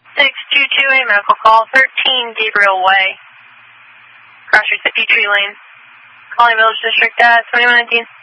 622A, medical call, 13 Gabriel Way. Cross streets at Peachtree Lane. Calling Village District at 2119.